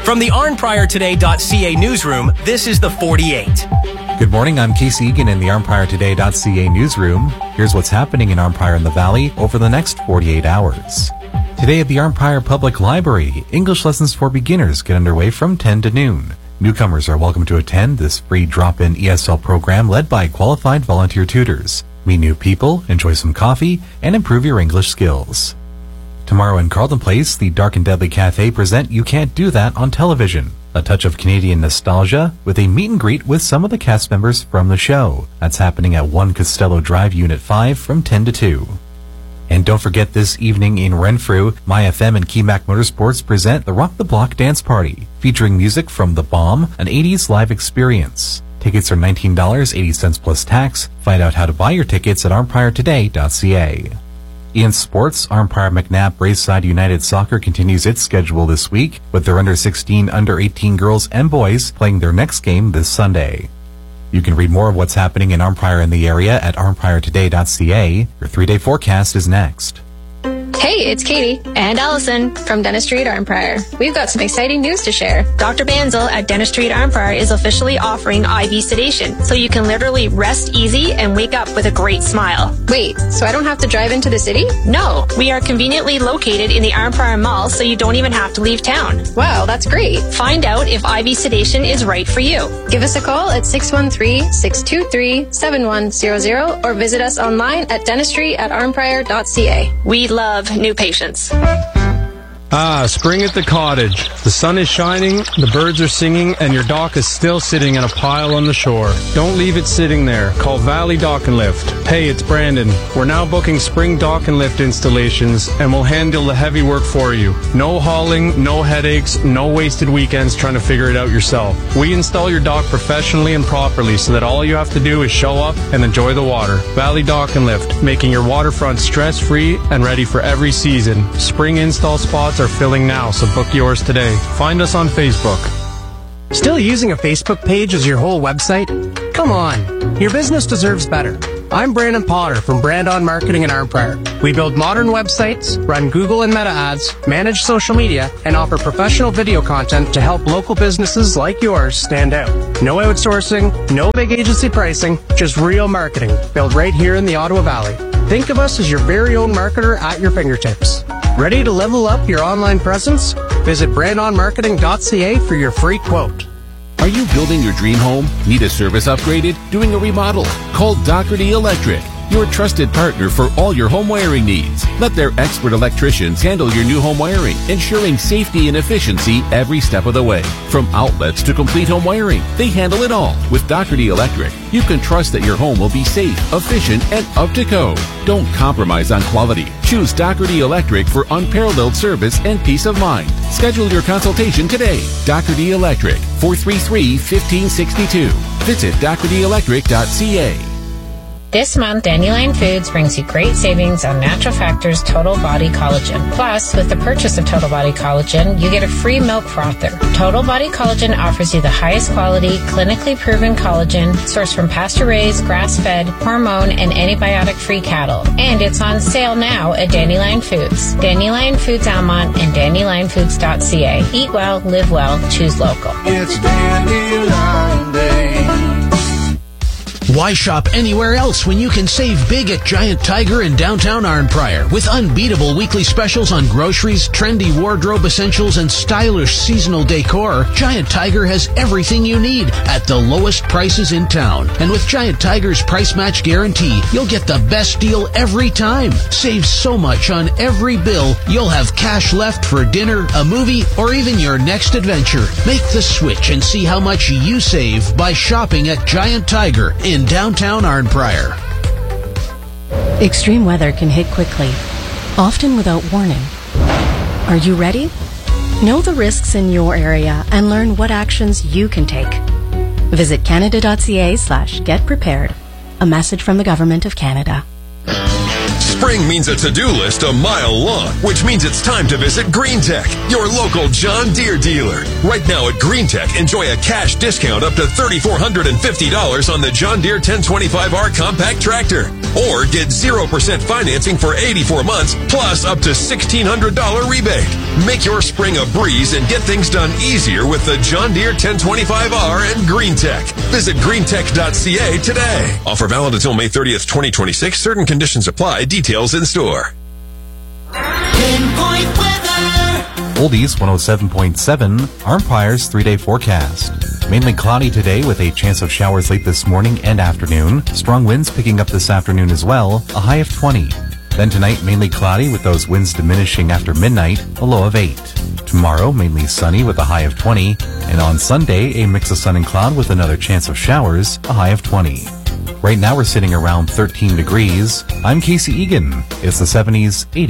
From the ArnPriorToday.ca newsroom, this is the 48. Good morning, I'm Casey Egan in the ArnPriorToday.ca newsroom. Here's what's happening in Arnprior and the Valley over the next 48 hours. Today at the Arnprior Public Library, English lessons for beginners get underway from 10 to noon. Newcomers are welcome to attend this free drop-in ESL program led by qualified volunteer tutors. Meet new people, enjoy some coffee, and improve your English skills. Tomorrow in Carleton Place, the Dark and Deadly Cafe present You Can't Do That on Television. A touch of Canadian nostalgia with a meet and greet with some of the cast members from the show. That's happening at 1 Costello Drive, Unit 5 from 10 to 2. And don't forget this evening in Renfrew, MyFM and Keymac Motorsports present the Rock the Block Dance Party, featuring music from The Bomb, an 80s live experience. Tickets are $19, 80 cents plus tax. Find out how to buy your tickets at arnpriortoday.ca. In sports, Arnprior McNabb Braeside United Soccer continues its schedule this week, with their under-16, under-18 girls and boys playing their next game this Sunday. You can read more of what's happening in Arnprior and the area at arnpriortoday.ca. Your 3-day forecast is next. Hey, it's Katie and Allison from Dentistry at Arnprior. We've got some exciting news to share. Dr. Banzel at Dentistry at Arnprior is officially offering IV sedation, so you can literally rest easy and wake up with a great smile. Wait, so I don't have to drive into the city? No, we are conveniently located in the Arnprior Mall, so you don't even have to leave town. Wow, that's great. Find out if IV sedation is right for you. Give us a call at 613-623-7100 or visit us online at dentistry@arnprior.ca. We love new patients. Spring at the cottage. The sun is shining, the birds are singing, and your dock is still sitting in a pile on the shore. Don't leave it sitting there. Call Valley Dock and Lift. Hey, it's Brandon. We're now booking spring dock and lift installations, and we'll handle the heavy work for you. No hauling, no headaches, no wasted weekends trying to figure it out yourself. We install your dock professionally and properly so that all you have to do is show up and enjoy the water. Valley Dock and Lift, making your waterfront stress-free and ready for every season. Spring install spots are filling now, so book yours today. Find us on Facebook. Still using a Facebook page as your whole website? Come on, your business deserves better. I'm Brandon Potter from Brand On Marketing in Arnprior. We build modern websites, run Google and Meta ads, manage social media, and offer professional video content to help local businesses like yours stand out. No outsourcing, no big agency pricing, just real marketing built right here in the Ottawa Valley. Think of us as your very own marketer at your fingertips. Ready to level up your online presence? Visit brandonmarketing.ca for your free quote. Are you building your dream home? Need a service upgraded? Doing a remodel? Call Doherty Electric, your trusted partner for all your home wiring needs. Let their expert electricians handle your new home wiring, ensuring safety and efficiency every step of the way. From outlets to complete home wiring, they handle it all. With Doherty Electric, you can trust that your home will be safe, efficient, and up to code. Don't compromise on quality. Choose Doherty Electric for unparalleled service and peace of mind. Schedule your consultation today. Doherty Electric, 433-1562. Visit dohertyelectric.ca. This month, Dandelion Foods brings you great savings on Natural Factors Total Body Collagen. Plus, with the purchase of Total Body Collagen, you get a free milk frother. Total Body Collagen offers you the highest quality, clinically proven collagen sourced from pasture-raised, grass-fed, hormone, and antibiotic-free cattle. And it's on sale now at Dandelion Foods. Dandelion Foods Almont and dandelionfoods.ca. Eat well, live well, choose local. It's Dandelion Day. Why shop anywhere else when you can save big at Giant Tiger in downtown Arnprior with unbeatable weekly specials on groceries, trendy wardrobe essentials, and stylish seasonal decor? Giant Tiger has everything you need at the lowest prices in town. And with Giant Tiger's price match guarantee, you'll get the best deal every time. Save so much on every bill, you'll have cash left for dinner, a movie, or even your next adventure. Make the switch and see how much you save by shopping at Giant Tiger in downtown Arnprior. Extreme weather can hit quickly, often without warning. Are you ready? Know the risks in your area and learn what actions you can take. Visit canada.ca/getprepared. A message from the Government of Canada. Spring means a to-do list a mile long, which means it's time to visit Green Tech, your local John Deere dealer. Right now at Green Tech, enjoy a cash discount up to $3,450 on the John Deere 1025R compact tractor. Or get 0% financing for 84 months, plus up to $1,600 rebate. Make your spring a breeze and get things done easier with the John Deere 1025R and Green Tech. Visit greentech.ca today. Offer valid until May 30th, 2026. Certain conditions apply. Details in store. Pinpoint weather. Oldies 107.7, Armpire's 3-day forecast. Mainly cloudy today with a chance of showers late this morning and afternoon. Strong winds picking up this afternoon as well, a high of 20. Then tonight, mainly cloudy with those winds diminishing after midnight, a low of 8. Tomorrow, mainly sunny with a high of 20. And on Sunday, a mix of sun and cloud with another chance of showers, a high of 20. Right now, we're sitting around 13 degrees. I'm Casey Egan. It's the 70s, 80s.